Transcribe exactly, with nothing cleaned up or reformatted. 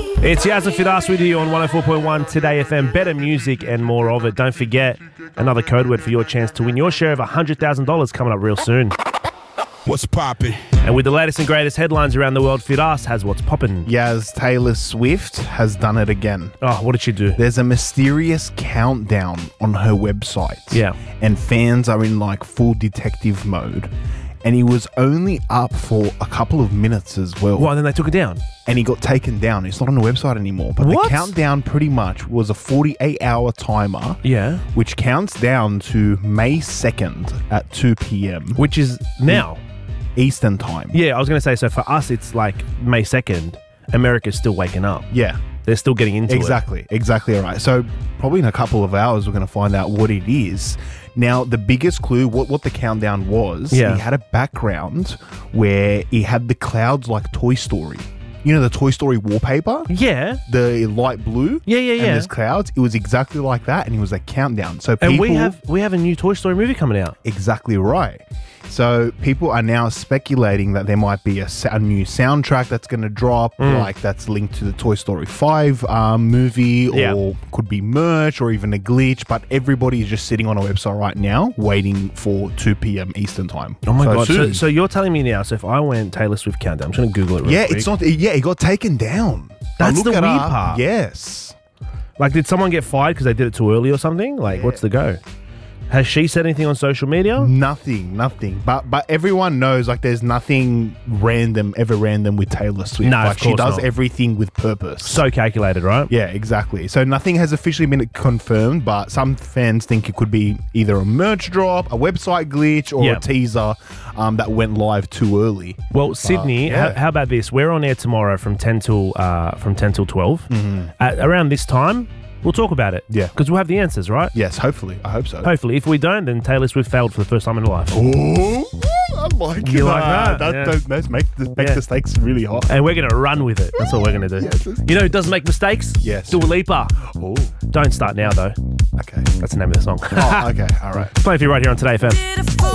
It's Yazza Fidas with you on one oh four point one Today F M. Better music and more of it. Don't forget, another code word for your chance to win your share of one hundred thousand dollars coming up real soon. What's poppin'? And with the latest and greatest headlines around the world, Fidas has what's poppin'. Yaz, Taylor Swift has done it again. Oh, what did she do? There's a mysterious countdown on her website. Yeah. And fans are in like full detective mode. And he was only up for a couple of minutes as well. Well, then they took it down. And he got taken down. It's not on the website anymore. But What? the countdown pretty much was a forty-eight hour timer. Yeah. Which counts down to May second at two p.m. Which is now. Eastern time. Yeah, I was going to say, so for us, it's like May second. America's still waking up. Yeah. They're still getting into exactly, it. Exactly. Exactly right. So probably in a couple of hours, we're going to find out what it is. Now, the biggest clue, what, what the countdown was, Yeah. he had a background where he had the clouds like Toy Story. You know, the Toy Story wallpaper? Yeah. The light blue? Yeah, yeah, yeah. And there's clouds. It was exactly like that, and it was a countdown. So people, And we have we have a new Toy Story movie coming out. Exactly right. So people are now speculating that there might be a, a new soundtrack that's going to drop, Mm. like that's linked to the Toy Story five um, movie, or Yeah. could be merch or even a glitch. But everybody is just sitting on a website right now waiting for two p.m. Eastern time. Oh my So God. So, soon. so you're telling me now, so if I went Taylor Swift countdown, I'm just going to Google it real yeah, quick. it's not. Yeah, it got taken down. I That's looked the it weird up. part. Yes. Like, did someone get fired because they did it too early or something? Like, what's the go? Has she said anything on social media? Nothing, nothing. But but everyone knows like there's nothing random, ever random with Taylor Swift. No, like of she course does not. everything with purpose. So calculated, right? Yeah, exactly. So nothing has officially been confirmed, but some fans think it could be either a merch drop, a website glitch, or Yeah. a teaser um, that went live too early. Well, Sydney, yeah. how, how about this? We're on air tomorrow from ten till uh, from ten till twelve. At around this time, we'll talk about it. Yeah. because we'll have the answers, right? Yes, hopefully. I hope so. Hopefully, if we don't, then Taylor Swift failed for the first time in her life. Oh, I like You it. like that? That, Yeah. that, that make the, make Yeah. the stakes really hot. And we're going to run with it. That's what we're going to do. Yes, yes. You know who doesn't make mistakes? Yes. Dua Lipa. Oh, Don't start now, though. okay. That's the name of the song. Oh, okay. All right. Playing for you right here on Today F M.